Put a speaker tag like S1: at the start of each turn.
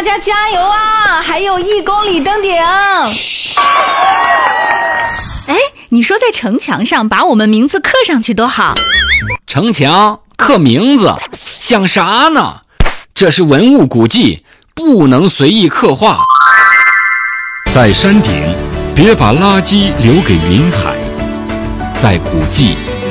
S1: 家加油啊！还有1公里登顶。哎，你说在城墙上把我们名字刻上去多好。
S2: 城墙刻名字想啥呢？这是文物古迹，不能随意刻画。
S3: 在山顶别把垃圾留给云海，在古迹